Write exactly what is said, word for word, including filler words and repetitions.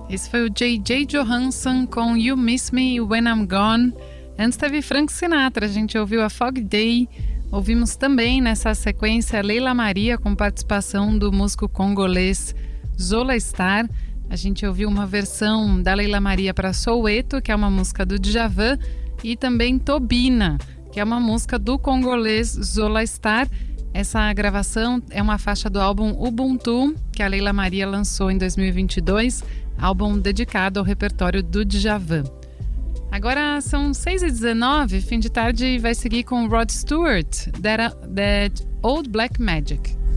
Esse foi o J J Johansson com You Miss Me When I'm Gone. Antes teve Frank Sinatra, a gente ouviu a Fog Day. Ouvimos também nessa sequência Leila Maria com participação do músico congolês Zola Star. A gente ouviu uma versão da Leila Maria para Soweto, que é uma música do Djavan, e também Tobina, que é uma música do congolês Zola Star. Essa gravação é uma faixa do álbum Ubuntu, que a Leila Maria lançou em dois mil e vinte e dois, álbum dedicado ao repertório do Djavan. Agora são seis e dezenove, fim de tarde vai seguir com Rod Stewart, That, That Old Black Magic.